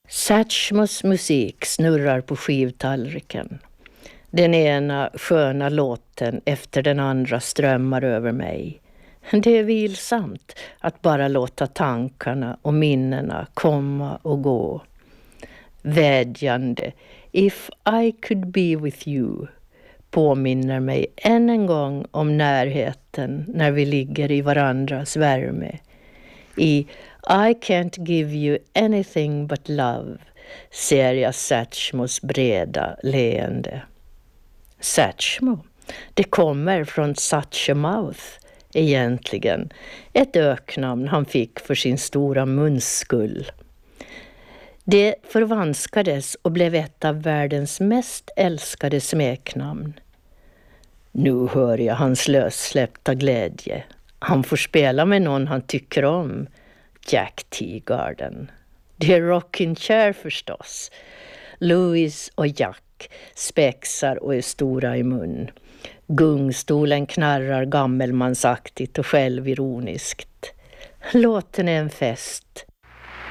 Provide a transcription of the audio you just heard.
Satchmos musik snurrar på skivtallriken. Den ena sköna låten efter den andra strömmar över mig. Det är vilsamt att bara låta tankarna och minnena komma och gå. Vädjande, if I could be with you, påminner mig än en gång om närheten när vi ligger i varandras värme. I I can't give you anything but love ser jag Satchmos breda leende. Satchmo, det kommer från such a mouth egentligen, ett öknamn han fick för sin stora muns skull. Det förvanskades och blev ett av världens mest älskade smeknamn. Nu hör jag hans lössläppta glädje. Han får spela med någon han tycker om. Jack Teagarden. Det är Rockin' Chair förstås. Louis och Jack spexar och är stora i mun. Gungstolen knarrar gammelmansaktigt och självironiskt. Låten är en fest.